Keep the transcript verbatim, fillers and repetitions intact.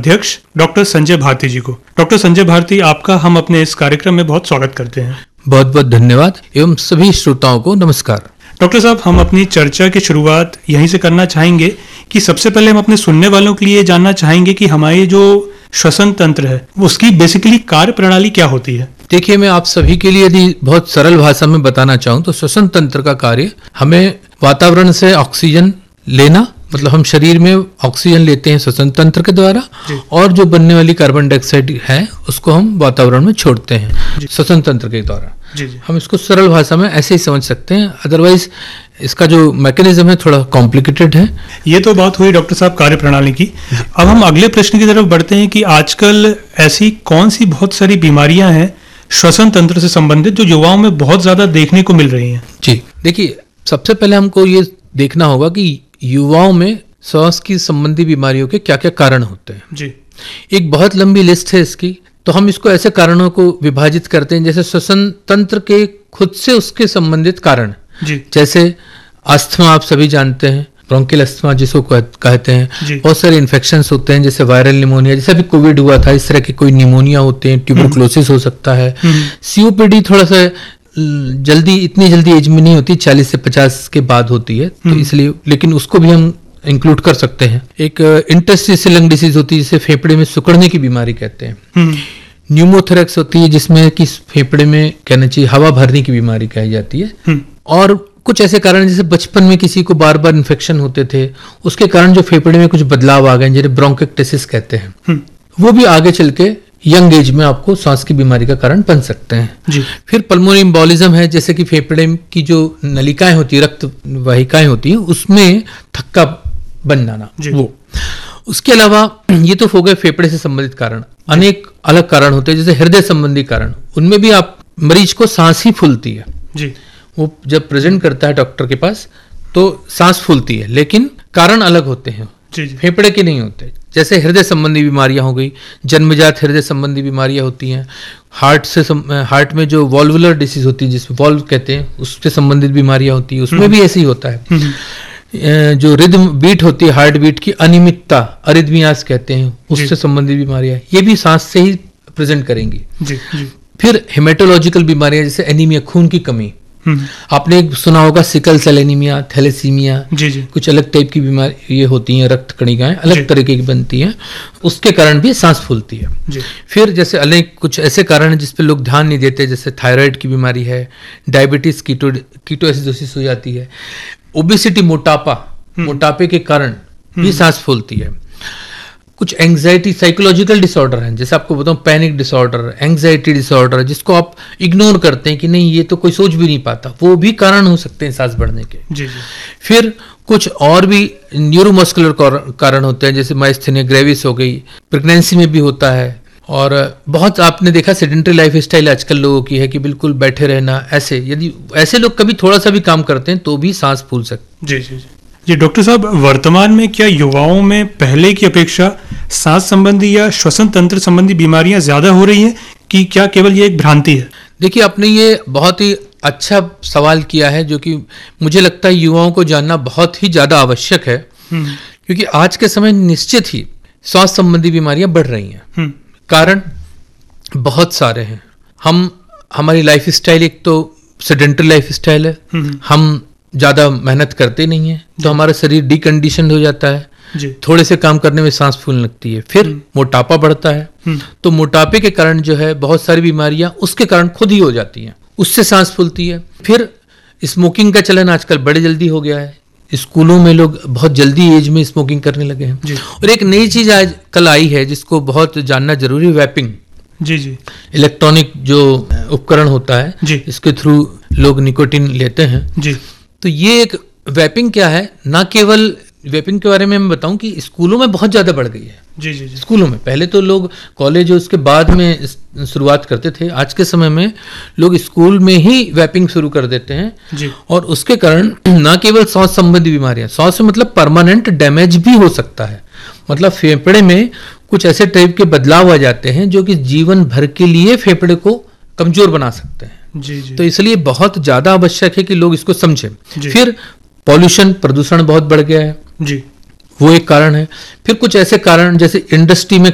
अध्यक्ष डॉक्टर संजय भारती जी को। डॉक्टर संजय भारती, आपका हम अपने इस कार्यक्रम में बहुत स्वागत करते हैं। बहुत बहुत धन्यवाद एवं सभी श्रोताओं को नमस्कार। डॉक्टर साहब, हम अपनी चर्चा की शुरुआत यहीं से करना चाहेंगे कि सबसे पहले हम अपने सुनने वालों के लिए जानना चाहेंगे कि हमारे जो श्वसन तंत्र है उसकी बेसिकली कार्य प्रणाली क्या होती है। देखिए, मैं आप सभी के लिए यदि बहुत सरल भाषा में बताना चाहूँ तो श्वसन तंत्र का कार्य हमें वातावरण से ऑक्सीजन लेना, मतलब हम शरीर में ऑक्सीजन लेते हैं श्वसन तंत्र के द्वारा, और जो बनने वाली कार्बन डाइऑक्साइड है उसको हम वातावरण में छोड़ते हैं श्वसन तंत्र के द्वारा। जी जी। हम इसको सरल भाषा में ऐसे ही समझ सकते हैं, अदरवाइज इसका जो मैकेनिज्म है थोड़ा कॉम्प्लिकेटेड है। ये तो बात हुई डॉक्टर साहब कार्य प्रणाली की। अब हम अगले प्रश्न की तरफ बढ़ते हैं कि आजकल ऐसी कौन सी बहुत सारी बीमारियां हैं श्वसन तंत्र से संबंधित जो युवाओं में बहुत ज्यादा देखने को मिल रही हैं। जी देखिए, सबसे पहले हमको ये देखना होगा कि युवाओं में श्वास की संबंधी बीमारियों के क्या क्या कारण होते हैं। जी, एक बहुत लंबी लिस्ट है इसकी, तो हम इसको ऐसे कारणों को विभाजित करते हैं जैसे श्वसन तंत्र के खुद से उसके संबंधित कारण। जी, जैसे अस्थमा आप सभी जानते हैं, ब्रोंकियल अस्थमा जिसको कहते हैं। बहुत सारे इन्फेक्शंस होते हैं जैसे वायरल निमोनिया, जैसे अभी कोविड हुआ था, इस तरह के कोई निमोनिया होते हैं, ट्यूबरकुलोसिस हो सकता है। सीओपीडी थोड़ा सा जल्दी, इतनी जल्दी एज में नहीं होती, चालीस से पचास के बाद होती है, तो इसलिए, लेकिन उसको भी हम इंक्लूड कर सकते हैं। एक इंटरस्टिशियल लंग डिसीज होती है जिसे फेफड़े में सिकुड़ने की बीमारी कहते हैं। न्यूमोथोरैक्स होती है जिसमें कि फेफड़े में कहना चाहिए हवा भरने की बीमारी कही जाती है। और कुछ ऐसे कारण जैसे बचपन में किसी को बार बार इन्फेक्शन होते थे, उसके कारण जो फेफड़े में कुछ बदलाव आ गए जिन्हें ब्रोंकेक्टेसिस कहते हैं, वो भी आगे चल के यंग एज में आपको सांस की बीमारी का कारण बन सकते हैं। जी। फिर पल्मोनरी एम्बोलिज्म है, जैसे कि फेफड़े की जो नलिकाएं होती है, रक्त वाहिकाएं होती हैं, उसमें थक्का बन जाना, वो। उसके अलावा ये तो हो गए फेफड़े से संबंधित कारण। अनेक अलग कारण होते हैं जैसे हृदय संबंधी कारण, उनमें भी आप मरीज को सांस ही फूलती है। जी, वो जब प्रेजेंट करता है डॉक्टर के पास तो सांस फूलती है, लेकिन कारण अलग होते हैं, फेफड़े के नहीं होते। जैसे हृदय संबंधी बीमारियां हो गई, जन्मजात हृदय संबंधी बीमारियां होती हैं। हार्ट से सम, हार्ट में जो वॉल्वुलर डिसीज होती है जिसमें वॉल्व कहते हैं, उससे संबंधित बीमारियां होती है, उसमें भी ऐसे ही होता है। जो रिदम बीट होती है, हार्ट बीट की अनियमितता, अरिथमियास कहते हैं, उससे संबंधित बीमारियां, ये भी सांस से ही प्रेजेंट करेंगी। जी, जी। फिर हेमेटोलॉजिकल बीमारियां जैसे एनीमिया, खून की कमी, आपने सुना होगा सिकल सेल एनीमिया, थैलेसीमिया, जी जी। कुछ अलग टाइप की बीमारी ये होती हैं, रक्त कणिकाएं अलग तरीके की बनती हैं, उसके कारण भी सांस फूलती है। जी। फिर जैसे अनेक कुछ ऐसे कारण हैं जिस पे लोग ध्यान नहीं देते, जैसे थायराइड की बीमारी है, डायबिटीज, कीटो कीटोएसिडोसिस हो जाती है, ओबेसिटी, मोटापा, मोटापे के कारण भी सांस फूलती है। कुछ एंग्जाइटी, साइकोलॉजिकल डिसऑर्डर हैं, जैसे आपको बताऊं पैनिक डिसऑर्डर, एंग्जाइटी डिसऑर्डर, जिसको आप इग्नोर करते हैं कि नहीं ये तो कोई सोच भी नहीं पाता, वो भी कारण हो सकते हैं सांस बढ़ने के। जी जी। फिर कुछ और भी न्यूरोमस्कुलर कारण होते हैं जैसे माइस्थेनिया ग्रेविस हो गई, प्रेगनेंसी में भी होता है। और बहुत आपने देखा सेडेंटरी लाइफ स्टाइल आजकल लोगों की है कि बिल्कुल बैठे रहना, ऐसे यदि ऐसे लोग कभी थोड़ा सा भी काम करते हैं तो भी सांस फूल सकते। जी जी जी। जी डॉक्टर साहब, वर्तमान में क्या युवाओं में पहले की अपेक्षा सांस संबंधी या श्वसन तंत्र संबंधी बीमारियां ज्यादा हो रही हैं कि क्या केवल ये एक भ्रांति है? देखिए, आपने ये बहुत ही अच्छा सवाल किया है जो कि मुझे लगता है युवाओं को जानना बहुत ही ज्यादा आवश्यक है, क्योंकि आज के समय निश्चित ही स्वास्थ्य संबंधी बीमारियां बढ़ रही हैं। कारण बहुत सारे हैं। हम हमारी लाइफ स्टाइल, एक तो सेडेंटरी लाइफ स्टाइल है, हम ज्यादा मेहनत करते नहीं है तो हमारा शरीर डिकंडीशन हो जाता है, जी। थोड़े से काम करने में सांस फूलने लगती है। फिर मोटापा बढ़ता है, तो मोटापे के कारण जो है बहुत सारी बीमारियां उसके कारण खुद ही हो जाती हैं, उससे सांस फूलती है। फिर स्मोकिंग का चलन आजकल बड़े जल्दी हो गया है, स्कूलों में लोग बहुत जल्दी एज में स्मोकिंग करने लगे हैं। और एक नई चीज आज कल आई है जिसको बहुत जानना जरूरी है, वैपिंग। जी जी। इलेक्ट्रॉनिक जो उपकरण होता है, जी। इसके थ्रू लोग निकोटिन लेते हैं। जी। तो ये एक वैपिंग क्या है, ना केवल वैपिंग के बारे में मैं बताऊं कि स्कूलों में बहुत ज्यादा बढ़ गई है। जी जी जी। स्कूलों में पहले तो लोग कॉलेज उसके बाद में शुरुआत करते थे, आज के समय में लोग स्कूल में ही वैपिंग शुरू कर देते हैं। जी। और उसके कारण ना केवल सांस संबंधी बीमारियां, सांस में मतलब परमानेंट डैमेज भी हो सकता है, मतलब फेफड़े में कुछ ऐसे टाइप के बदलाव आ जाते हैं जो कि जीवन भर के लिए फेफड़े को कमजोर बना सकते हैं। जी जी। तो इसलिए बहुत ज्यादा आवश्यक है कि लोग इसको समझें। फिर पॉल्यूशन, प्रदूषण बहुत बढ़ गया है, जी, वो एक कारण है। फिर कुछ ऐसे कारण जैसे इंडस्ट्री में